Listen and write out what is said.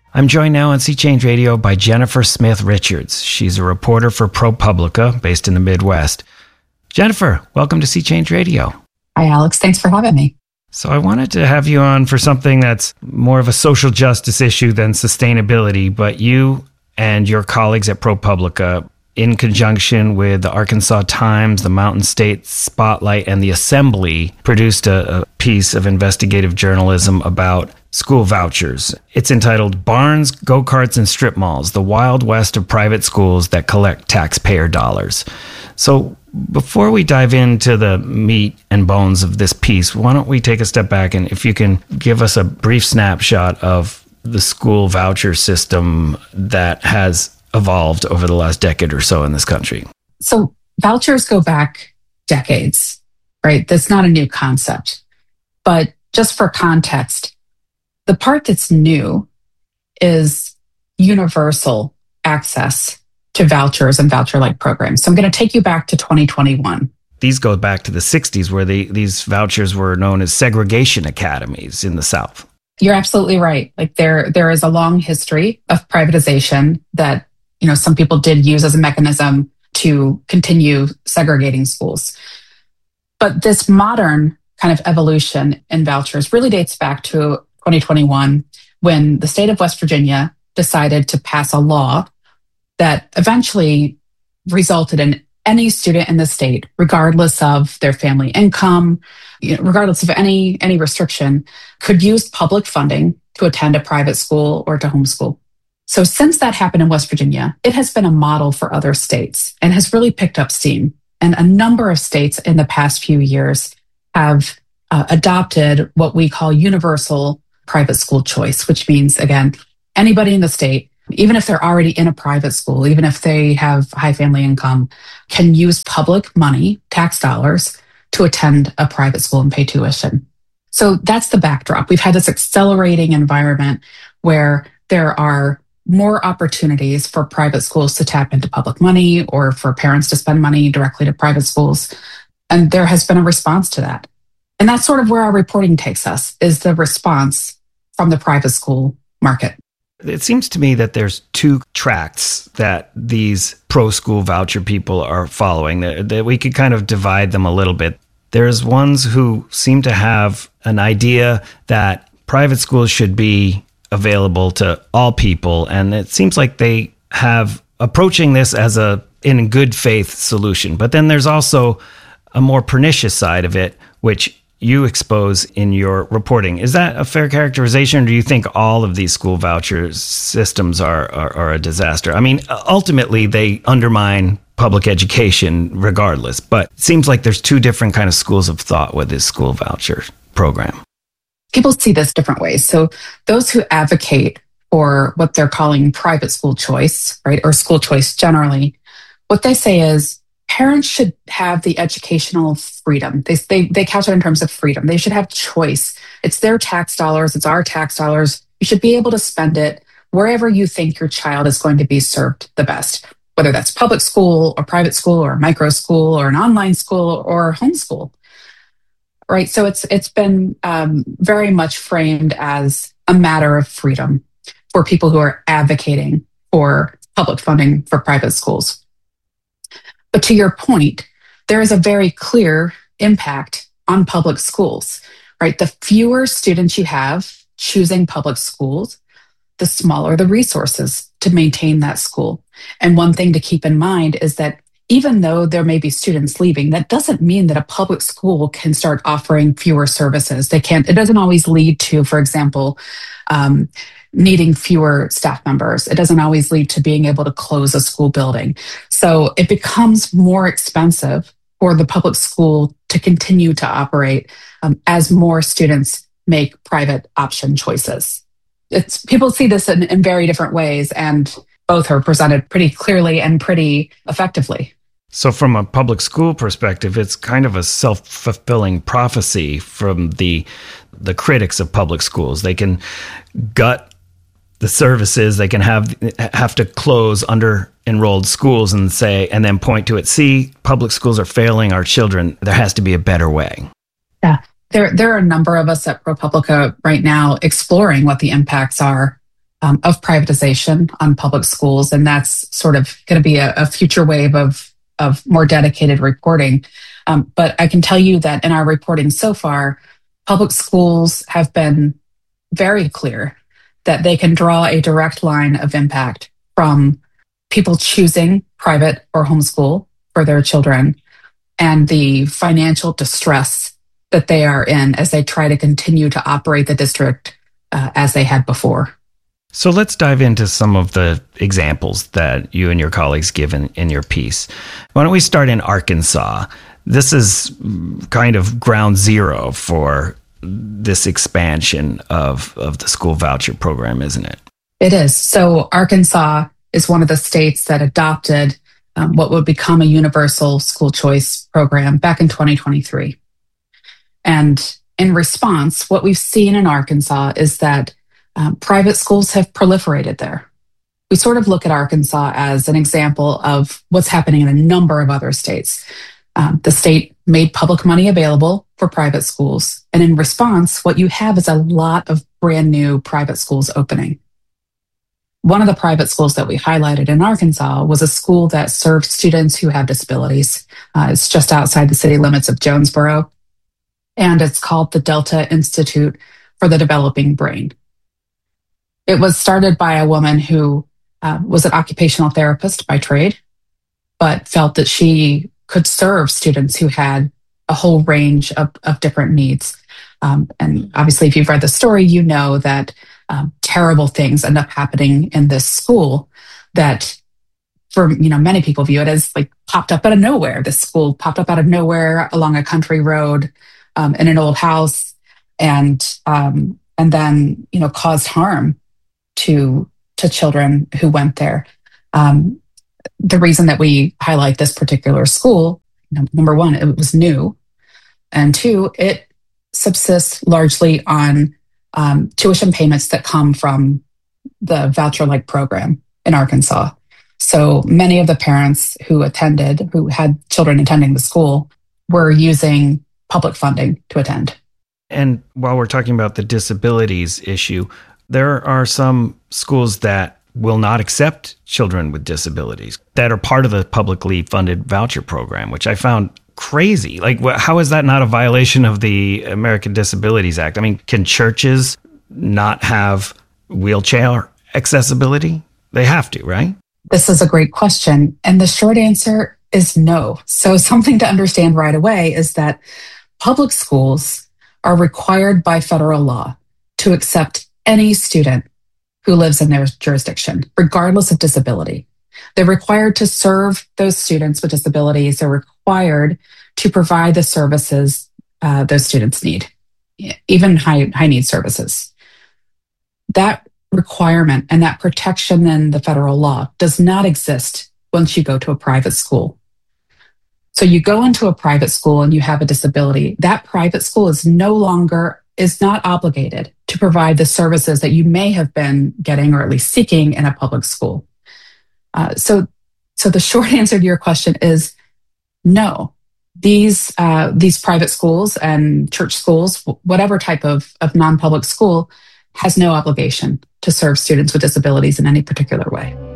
I'm joined now on Sea Change Radio by Jennifer Smith Richards. She's a reporter for ProPublica, based in the Midwest. Jennifer, welcome to Sea Change Radio. Hi, Alex. Thanks for having me. So I wanted to have you on for something that's more of a social justice issue than sustainability, but you and your colleagues at ProPublica, in conjunction with the Arkansas Times, the Mountain State Spotlight, and the Assembly, produced a piece of investigative journalism about school vouchers. It's entitled Barns, Go-Karts, and Strip Malls, the Wild West of Private Schools That Collect Taxpayer Dollars. So before we dive into the meat and bones of this piece, why don't we take a step back and if you can give us a brief snapshot of the school voucher system that has evolved over the last decade or so in this country. So vouchers go back decades, right? That's not a new concept. But just for context, the part that's new is universal access to vouchers and voucher-like programs. So I'm going to take you back to 2021. These go back to the 60s where these vouchers were known as segregation academies in the South. You're absolutely right. Like there is a long history of privatization that, some people did use as a mechanism to continue segregating schools. But this modern kind of evolution in vouchers really dates back to 2021 when the state of West Virginia decided to pass a law that eventually resulted in any student in the state, regardless of their family income, regardless of any restriction, could use public funding to attend a private school or to homeschool. So since that happened in West Virginia, it has been a model for other states and has really picked up steam. And a number of states in the past few years have adopted what we call universal private school choice, which means, again, anybody in the state, even if they're already in a private school, even if they have high family income, can use public money, tax dollars, to attend a private school and pay tuition. So that's the backdrop. We've had this accelerating environment where there are more opportunities for private schools to tap into public money or for parents to spend money directly to private schools. And there has been a response to that. And that's sort of where our reporting takes us, is the response from the private school market. It seems to me that there's two tracks that these pro-school voucher people are following, that we could kind of divide them a little bit. There's ones who seem to have an idea that private schools should be available to all people, and it seems like they have approaching this as in good faith solution. But then there's also a more pernicious side of it, which you expose in your reporting. Is that a fair characterization, or do you think all of these school voucher systems are a disaster? I mean, ultimately, they undermine public education regardless, but it seems like there's two different kind of schools of thought with this school voucher program. People see this different ways. So those who advocate for what they're calling private school choice, right, or school choice generally, what they say is parents should have the educational freedom. They couch it in terms of freedom. They should have choice. It's their tax dollars. It's our tax dollars. You should be able to spend it wherever you think your child is going to be served the best, whether that's public school or private school or micro school or an online school or homeschool. Right. So it's been very much framed as a matter of freedom for people who are advocating for public funding for private schools. But to your point, there is a very clear impact on public schools, right? The fewer students you have choosing public schools, the smaller the resources to maintain that school. And one thing to keep in mind is that even though there may be students leaving, that doesn't mean that a public school can start offering fewer services. It doesn't always lead to, for example, needing fewer staff members. It doesn't always lead to being able to close a school building. So it becomes more expensive for the public school to continue to operate as more students make private option choices. People see this in very different ways, and both are presented pretty clearly and pretty effectively. So from a public school perspective, it's kind of a self-fulfilling prophecy from the critics of public schools. They can gut the services, they can have to close under-enrolled schools and then point to it, see, public schools are failing our children. There has to be a better way. Yeah. There are a number of us at ProPublica right now exploring what the impacts are of privatization on public schools, and that's sort of going to be a future wave of more dedicated reporting. But I can tell you that in our reporting so far, public schools have been very clear that they can draw a direct line of impact from people choosing private or homeschool for their children and the financial distress that they are in as they try to continue to operate the district as they had before. So let's dive into some of the examples that you and your colleagues give in your piece. Why don't we start in Arkansas? This is kind of ground zero for this expansion of the school voucher program, isn't it? It is. So Arkansas is one of the states that adopted what would become a universal school choice program back in 2023. And in response, what we've seen in Arkansas is that private schools have proliferated there. We sort of look at Arkansas as an example of what's happening in a number of other states. The state made public money available for private schools. And in response, what you have is a lot of brand new private schools opening. One of the private schools that we highlighted in Arkansas was a school that served students who have disabilities. It's just outside the city limits of Jonesboro, and it's called the Delta Institute for the Developing Brain. It was started by a woman who was an occupational therapist by trade, but felt that she could serve students who had a whole range of different needs. And obviously, if you've read the story, you know that terrible things end up happening in this school that, for many people view it as like popped up out of nowhere. This school popped up out of nowhere along a country road in an old house, and then caused harm to children who went there. The reason that we highlight this particular school, number one, it was new, and two, it subsists largely on tuition payments that come from the voucher-like program in Arkansas. So many of the parents who had children attending the school, were using public funding to attend. And while we're talking about the disabilities issue, there are some schools that will not accept children with disabilities that are part of the publicly funded voucher program, which I found crazy. Like, how is that not a violation of the American Disabilities Act? I mean, can churches not have wheelchair accessibility? They have to, right? This is a great question. And the short answer is no. So something to understand right away is that public schools are required by federal law to accept any student who lives in their jurisdiction, regardless of disability. They're required to serve those students with disabilities. They're required to provide the services those students need, even high need services. That requirement and that protection in the federal law does not exist once you go to a private school. So you go into a private school and you have a disability. That private school is not obligated to provide the services that you may have been getting or at least seeking in a public school. So the short answer to your question is no. These private schools and church schools, whatever type of non-public school, has no obligation to serve students with disabilities in any particular way.